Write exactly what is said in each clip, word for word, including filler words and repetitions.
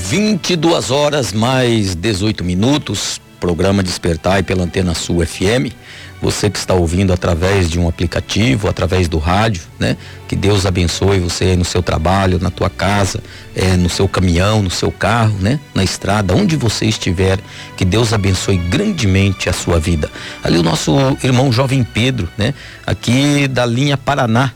vinte e duas horas mais dezoito minutos, programa Despertai pela Antena Sul F M. Você que está ouvindo através de um aplicativo, através do rádio, né? Que Deus abençoe você aí no seu trabalho, na tua casa, é, no seu caminhão, no seu carro, né? Na estrada, onde você estiver, que Deus abençoe grandemente a sua vida. Ali o nosso irmão Jovem Pedro, né? Aqui da linha Paraná,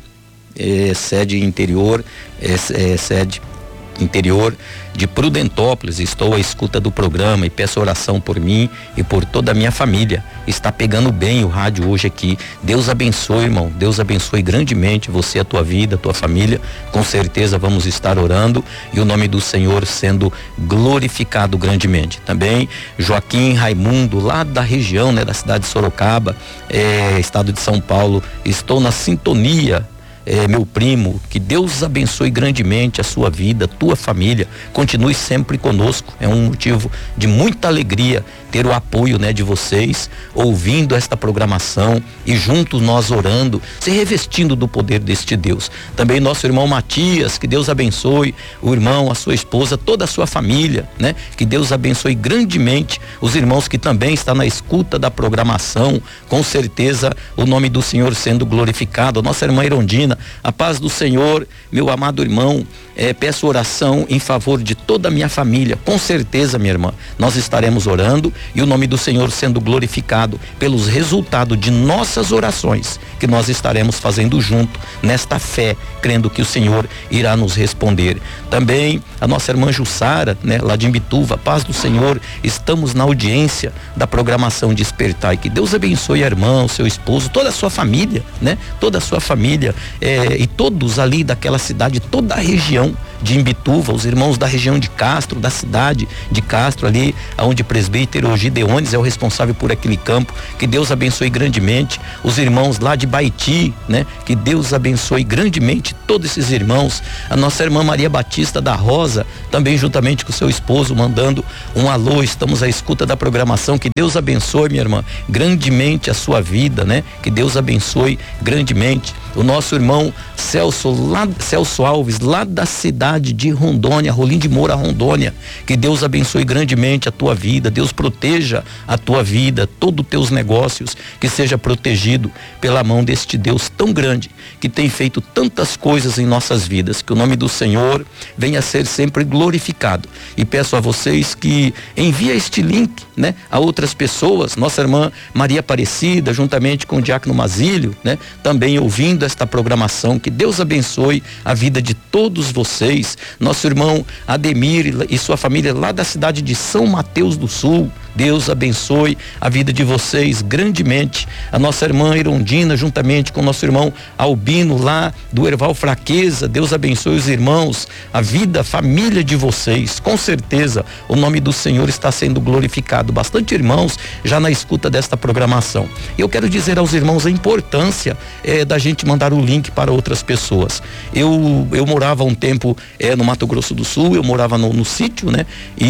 é, sede interior, é, é, sede interior de Prudentópolis. Estou à escuta do programa e peço oração por mim e por toda a minha família. Está pegando bem o rádio hoje aqui. Deus abençoe, irmão. Deus abençoe grandemente você, a tua vida, a tua família. Com certeza vamos estar orando e o nome do Senhor sendo glorificado grandemente. Também Joaquim Raimundo, lá da região, né, da cidade de Sorocaba, é, estado de São Paulo. Estou na sintonia. É, meu primo, que Deus abençoe grandemente a sua vida, tua família, continue sempre conosco. É um motivo de muita alegria ter o apoio, né, de vocês, ouvindo esta programação e juntos nós orando, se revestindo do poder deste Deus. Também nosso irmão Matias, que Deus abençoe o irmão, a sua esposa, toda a sua família, né? Que Deus abençoe grandemente os irmãos que também estão na escuta da programação, com certeza o nome do Senhor sendo glorificado. Nossa irmã Irondina, a paz do Senhor, meu amado irmão, é, peço oração em favor de toda a minha família. Com certeza, minha irmã, nós estaremos orando e o nome do Senhor sendo glorificado pelos resultados de nossas orações, que nós estaremos fazendo junto nesta fé, crendo que o Senhor irá nos responder. Também a nossa irmã Jussara, né, lá de Imbituva, paz do Senhor, estamos na audiência da programação Despertai. Que Deus abençoe a irmã, o seu esposo, toda a sua família, né? Toda a sua família, é, e todos ali daquela cidade, toda a região de Imbituva, os irmãos da região de Castro, da cidade de Castro, ali onde o presbítero Gideones é o responsável por aquele campo. Que Deus abençoe grandemente os irmãos lá de Baiti, né? Que Deus abençoe grandemente todos esses irmãos. A nossa irmã Maria Batista da Rosa, também juntamente com o seu esposo, mandando um alô. Estamos à escuta da programação. Que Deus abençoe, minha irmã, grandemente a sua vida, né? Que Deus abençoe grandemente o nosso irmão Celso, lá, Celso Alves, lá da cidade de Rondônia, Rolim de Moura, Rondônia. Que Deus abençoe grandemente a tua vida, Deus proteja a tua vida, todos os teus negócios, que seja protegido pela mão deste Deus tão grande, que tem feito tantas coisas em nossas vidas. Que o nome do Senhor venha a ser sempre glorificado. E peço a vocês que enviem este link, né, a outras pessoas. Nossa irmã Maria Aparecida, juntamente com o diácono Mazílio, né, também ouvindo esta programação. Que Deus abençoe a vida de todos vocês. Nosso irmão Ademir e sua família lá da cidade de São Mateus do Sul, Deus abençoe a vida de vocês grandemente. A nossa irmã Irondina, juntamente com o nosso irmão Albino lá do Erval Fraqueza, Deus abençoe os irmãos, a vida, a família de vocês. Com certeza o nome do Senhor está sendo glorificado. Bastante irmãos já na escuta desta programação. Eu quero dizer aos irmãos a importância é, da gente mandar o link para outras pessoas. Eu eu morava um tempo é, no Mato Grosso do Sul, eu morava no, no sítio, né?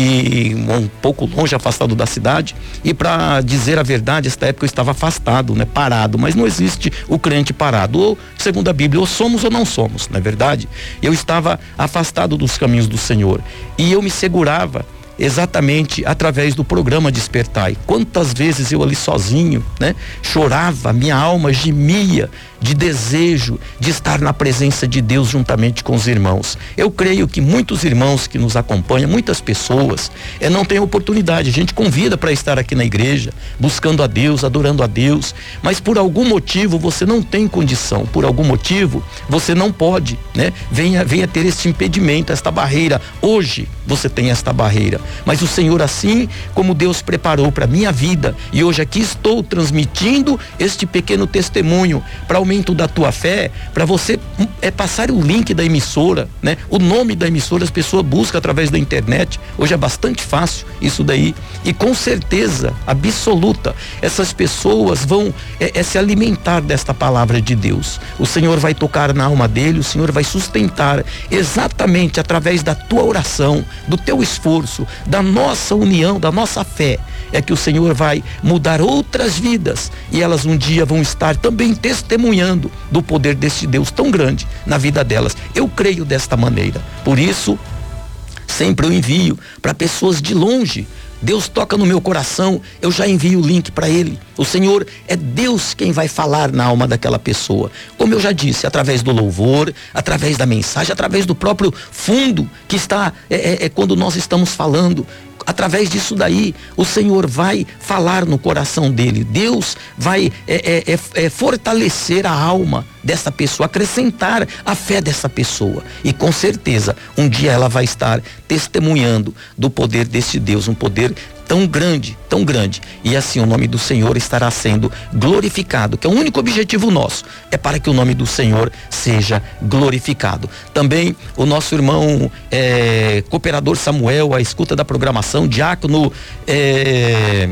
E um pouco longe, afastado da cidade, e para dizer a verdade, esta época eu estava afastado, né? Parado, mas não existe o crente parado, ou segundo a Bíblia, ou somos ou não somos, não é verdade? Eu estava afastado dos caminhos do Senhor e eu me segurava exatamente através do programa Despertai. Quantas vezes eu ali sozinho, né? Chorava, minha alma gemia de desejo de estar na presença de Deus juntamente com os irmãos. Eu creio que muitos irmãos que nos acompanham, muitas pessoas, é, não têm oportunidade. A gente convida para estar aqui na igreja, buscando a Deus, adorando a Deus, mas por algum motivo você não tem condição, por algum motivo você não pode, né? Venha, venha ter este impedimento, esta barreira. Hoje você tem esta barreira, mas o Senhor, assim como Deus preparou para minha vida, e hoje aqui estou transmitindo este pequeno testemunho para o aumento da tua fé, para você é passar o link da emissora, né? O nome da emissora as pessoas buscam através da internet. Hoje é bastante fácil isso daí, e com certeza absoluta essas pessoas vão é, é se alimentar desta palavra de Deus. O Senhor vai tocar na alma dele, o Senhor vai sustentar exatamente através da tua oração, do teu esforço, da nossa união, da nossa fé, é que o Senhor vai mudar outras vidas, e elas um dia vão estar também testemunhando do poder deste Deus tão grande na vida delas. Eu creio desta maneira. Por isso, sempre eu envio para pessoas de longe. Deus toca no meu coração, eu já envio o link para ele. O Senhor é Deus quem vai falar na alma daquela pessoa. Como eu já disse, através do louvor, através da mensagem, através do próprio fundo que está, é, é, é quando nós estamos falando. Através disso daí, o Senhor vai falar no coração dele. Deus vai é, é, é, é fortalecer a alma dessa pessoa, acrescentar a fé dessa pessoa. E com certeza, um dia ela vai estar testemunhando do poder desse Deus, um poder tão grande, tão grande. E assim o nome do Senhor estará sendo glorificado, que é o único objetivo nosso, é para que o nome do Senhor seja glorificado. Também o nosso irmão é, cooperador Samuel, a escuta da programação, diácono é,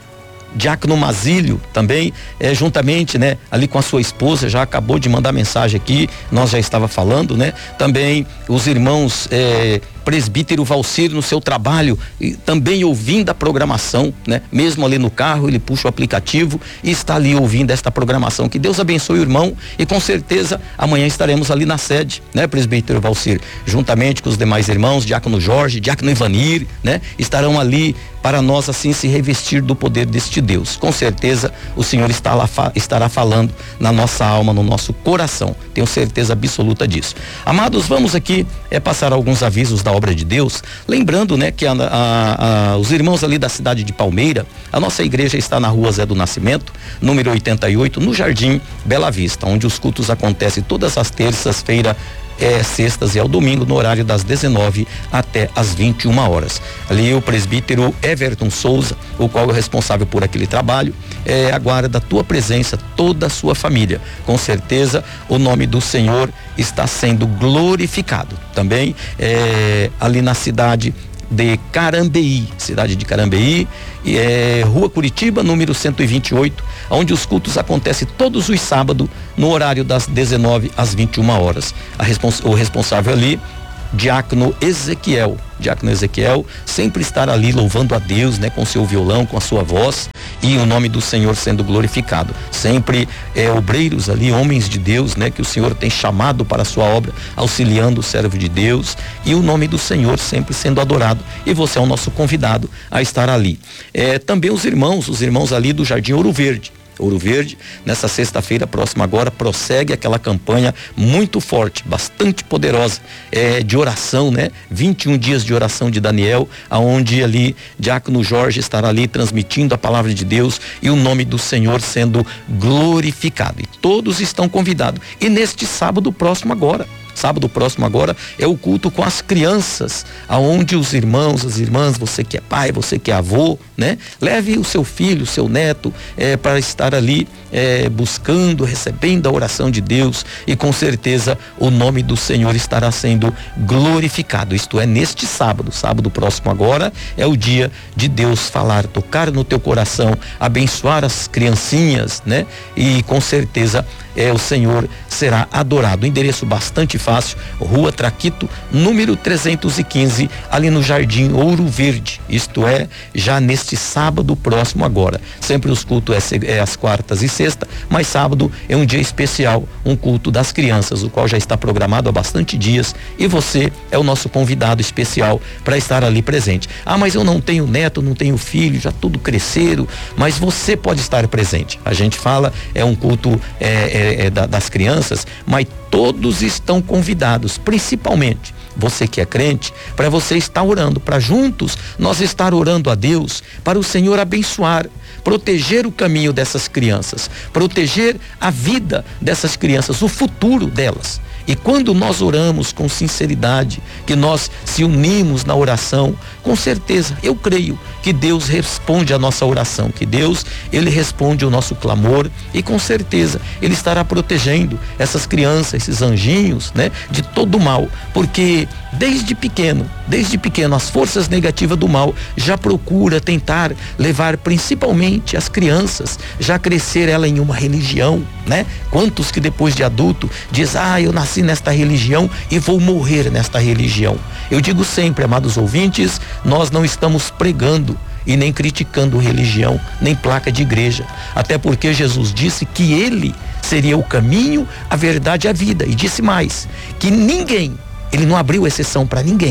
Diácono Mazílio também, é, juntamente, né, ali com a sua esposa, já acabou de mandar mensagem aqui, nós já estava falando, né? Também os irmãos é, presbítero Valcir no seu trabalho, e também ouvindo a programação, né? Mesmo ali no carro, ele puxa o aplicativo e está ali ouvindo esta programação. Que Deus abençoe o irmão e com certeza amanhã estaremos ali na sede, né, presbítero Valcir, juntamente com os demais irmãos, diácono Jorge, diácono Ivanir, né? Estarão ali para nós assim se revestir do poder deste Deus. Com certeza o Senhor está lá, estará falando na nossa alma, no nosso coração. Tenho certeza absoluta disso. Amados, vamos aqui é, passar alguns avisos da obra de Deus, lembrando, né, que a, a, a, os irmãos ali da cidade de Palmeira, a nossa igreja está na rua Zé do Nascimento, número oitenta e oito, no Jardim Bela Vista, onde os cultos acontecem todas as terças-feiras, É, sextas e ao domingo, no horário das dezenove até as vinte e uma horas. Ali o presbítero Everton Souza, o qual é o responsável por aquele trabalho, é, aguarda a tua presença, toda a sua família. Com certeza o nome do Senhor está sendo glorificado. Também é, ali na cidade de Carambeí, cidade de Carambeí, e é Rua Curitiba, número cento e vinte e oito, onde os cultos acontecem todos os sábados, no horário das dezenove às vinte e uma horas. A respons- o responsável ali, diácono Ezequiel, diácono Ezequiel, sempre estar ali louvando a Deus, né, com seu violão, com a sua voz, e o nome do Senhor sendo glorificado. Sempre é, obreiros ali, homens de Deus, né, que o Senhor tem chamado para a sua obra, auxiliando o servo de Deus, e o nome do Senhor sempre sendo adorado. E você é o nosso convidado a estar ali. É, também os irmãos, os irmãos ali do Jardim Ouro Verde. Ouro Verde, nessa sexta-feira próxima agora, prossegue aquela campanha muito forte, bastante poderosa, é, de oração, né? vinte e um dias de oração de Daniel, aonde ali diácono Jorge estará ali transmitindo a palavra de Deus e o nome do Senhor sendo glorificado. E todos estão convidados. E neste sábado próximo agora, sábado próximo agora é o culto com as crianças, aonde os irmãos, as irmãs, você que é pai, você que é avô, né? Leve o seu filho, o seu neto, é, para estar ali é, buscando, recebendo a oração de Deus, e com certeza o nome do Senhor estará sendo glorificado. Isto é, neste sábado, sábado próximo agora, é o dia de Deus falar, tocar no teu coração, abençoar as criancinhas, né? E com certeza é, o Senhor será adorado. O endereço bastante fácil, Rua Traquito, número trezentos e quinze, ali no Jardim Ouro Verde. Isto é, já neste sábado próximo agora. Sempre os cultos é, é às quartas e sexta, mas sábado é um dia especial, um culto das crianças, o qual já está programado há bastante dias, e você é o nosso convidado especial para estar ali presente. Ah, mas eu não tenho neto, não tenho filho, já tudo cresceram, mas você pode estar presente. A gente fala, é um culto é, é, é da, das crianças, mas todos estão convidados, principalmente você que é crente, para você estar orando, para juntos nós estar orando a Deus, para o Senhor abençoar, proteger o caminho dessas crianças, proteger a vida dessas crianças, o futuro delas. E quando nós oramos com sinceridade, que nós se unimos na oração, com certeza, eu creio que Deus responde a nossa oração, que Deus, Ele responde o nosso clamor, e com certeza Ele estará protegendo essas crianças, esses anjinhos, né, de todo o mal, porque desde pequeno, desde pequeno, as forças negativas do mal já procura tentar levar principalmente as crianças, já crescer ela em uma religião, né? Quantos que depois de adulto diz, ah, eu nasci nesta religião e vou morrer nesta religião. Eu digo sempre, amados ouvintes, nós não estamos pregando e nem criticando religião, nem placa de igreja, até porque Jesus disse que Ele seria o caminho, a verdade e a vida, e disse mais, que ninguém, Ele não abriu exceção para ninguém,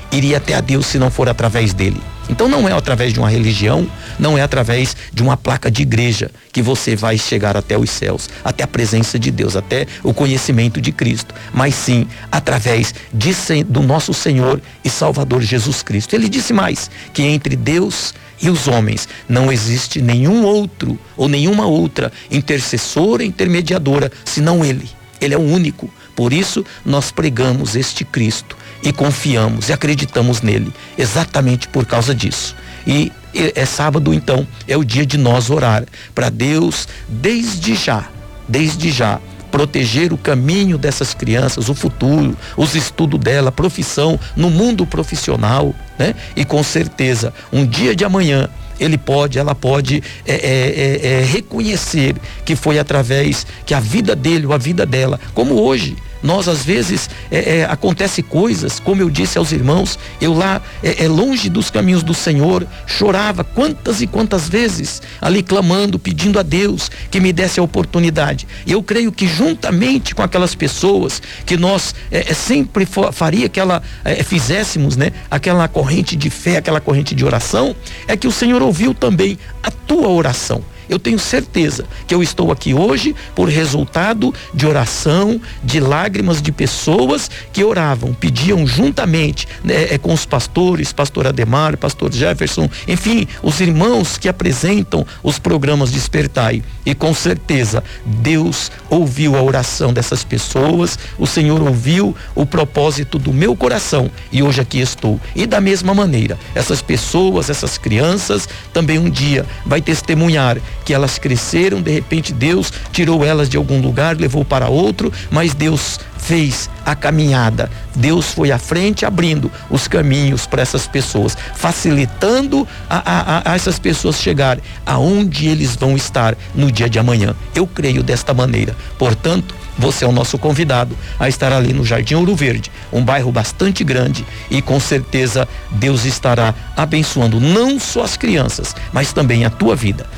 iria até a Deus se não for através dele. Então não é através de uma religião, não é através de uma placa de igreja que você vai chegar até os céus, até a presença de Deus, até o conhecimento de Cristo, mas sim através de, do nosso Senhor e Salvador Jesus Cristo. Ele disse mais, que entre Deus e os homens não existe nenhum outro ou nenhuma outra intercessora, intermediadora, senão Ele. Ele é o único. Por isso nós pregamos este Cristo e confiamos e acreditamos nele, exatamente por causa disso. E é sábado, então, é o dia de nós orar para Deus, desde já, desde já, proteger o caminho dessas crianças, o futuro, os estudos dela, a profissão, no mundo profissional, né? E com certeza, um dia de amanhã, ele pode, ela pode é, é, é, reconhecer que foi através que a vida dele ou a vida dela, como hoje, nós às vezes é, é, acontece coisas, como eu disse aos irmãos, eu lá é, é, longe dos caminhos do Senhor, chorava quantas e quantas vezes, ali clamando, pedindo a Deus que me desse a oportunidade. E eu creio que juntamente com aquelas pessoas que nós é, é, sempre faria aquela, é, fizéssemos, né, aquela corrente de fé, aquela corrente de oração, é que o Senhor ouviu também a tua oração. Eu tenho certeza que eu estou aqui hoje por resultado de oração, de lágrimas de pessoas que oravam, pediam juntamente, né, com os pastores, pastor Ademar, pastor Jefferson, enfim, os irmãos que apresentam os programas Despertai. E com certeza Deus ouviu a oração dessas pessoas, o Senhor ouviu o propósito do meu coração e hoje aqui estou. E da mesma maneira, essas pessoas, essas crianças, também um dia vai testemunhar que elas cresceram, de repente Deus tirou elas de algum lugar, levou para outro, mas Deus fez a caminhada, Deus foi à frente abrindo os caminhos para essas pessoas, facilitando a, a, a essas pessoas chegarem aonde eles vão estar no dia de amanhã. Eu creio desta maneira. Portanto, você é o nosso convidado a estar ali no Jardim Ouro Verde, um bairro bastante grande, e com certeza Deus estará abençoando não só as crianças, mas também a tua vida.